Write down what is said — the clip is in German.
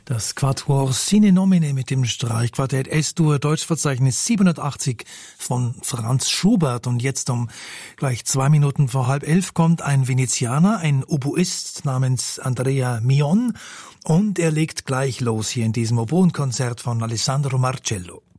Das Quatuor Sine Nomine mit dem Streichquartett S-Dur, Deutschverzeichnis 780 von Franz Schubert. Und jetzt gleich 2 Minuten vor 10:30 kommt ein Venezianer, ein Oboist namens Andrea Mion. Und er legt gleich los hier in diesem Oboenkonzert von Alessandro Marcello.